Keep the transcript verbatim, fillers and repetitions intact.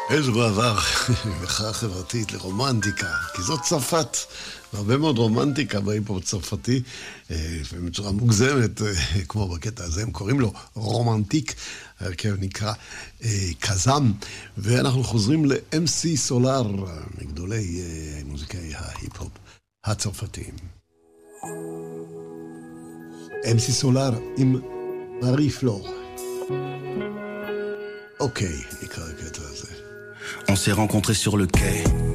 איזה מעבר מחאה חברתית לרומנטיקה, כי זאת צרפת, והרבה מאוד רומנטיקה בהיפ-הופ צרפתי, בצורה מוגזמת, כמו בקטע הזה, הם קוראים לו רומנטיק, ההרכב נקרא קזם, ואנחנו חוזרים ל-אם סי סולר, מגדולי מוזיקאי ההיפ-הופ הצרפתיים. אם סי סולר עם מארי פלור. אוקיי, נקרא הקטע הזה. On s'est rencontrés sur le quai.